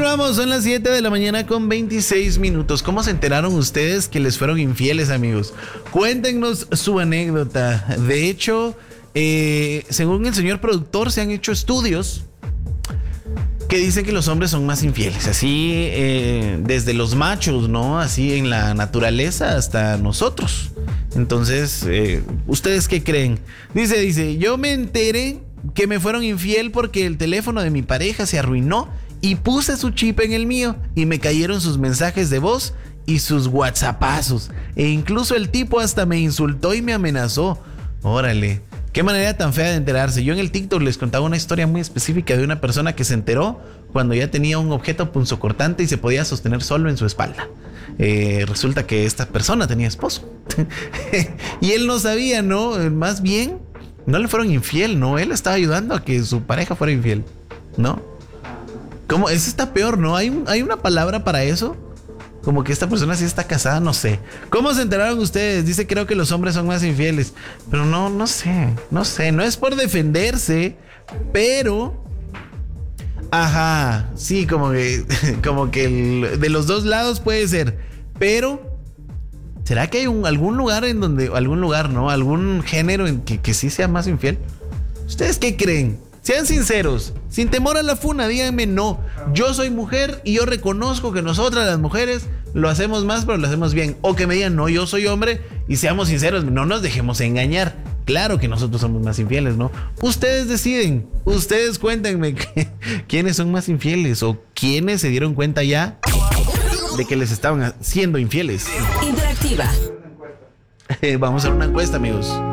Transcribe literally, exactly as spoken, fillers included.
Continuamos, son las siete de la mañana con veintiséis minutos. ¿Cómo se enteraron ustedes que les fueron infieles, amigos? Cuéntenos su anécdota. De hecho, eh, según el señor productor, se han hecho estudios que dicen que los hombres son más infieles. Así, eh, desde los machos, ¿no? Así en la naturaleza hasta nosotros. Entonces, eh, ¿ustedes qué creen? Dice, dice, yo me enteré que me fueron infiel porque el teléfono de mi pareja se arruinó y puse su chip en el mío y me cayeron sus mensajes de voz y sus whatsappazos. E incluso el tipo hasta me insultó y me amenazó. Órale, qué manera tan fea de enterarse. Yo en el TikTok les contaba una historia muy específica de una persona que se enteró cuando ya tenía un objeto punzocortante y se podía sostener solo en su espalda. Eh, resulta que esta persona tenía esposo. Y él no sabía, ¿no? Más bien, no le fueron infiel, ¿no? Él estaba ayudando a que su pareja fuera infiel, ¿no? ¿Cómo? Eso está peor, ¿no? ¿Hay, un, ¿Hay una palabra para eso? Como que esta persona sí está casada, no sé. ¿Cómo se enteraron ustedes? Dice, creo que los hombres son más infieles. Pero no, no sé, no sé. No es por defenderse, pero... Ajá, sí, como que, como que el, de los dos lados puede ser. Pero, ¿será que hay un, algún lugar en donde, algún lugar, ¿no? Algún género en que, que sí sea más infiel? ¿Ustedes qué creen? Sean sinceros, sin temor a la funa, díganme no. Yo soy mujer y yo reconozco que nosotras las mujeres lo hacemos más, pero lo hacemos bien. O que me digan no, yo soy hombre y seamos sinceros, no nos dejemos engañar. Claro que nosotros somos más infieles, ¿no? Ustedes deciden, ustedes cuéntenme quiénes son más infieles o quiénes se dieron cuenta ya de que les estaban siendo infieles. Interactiva. Vamos a hacer una encuesta, amigos.